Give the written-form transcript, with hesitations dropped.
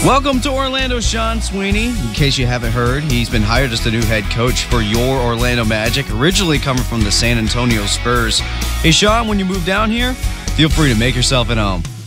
Welcome to Orlando, Sean Sweeney. In case you haven't heard, he's been hired as the new head coach for your Orlando Magic, originally coming from the San Antonio Spurs. Hey, Sean, when you move down here, feel free to make yourself at home.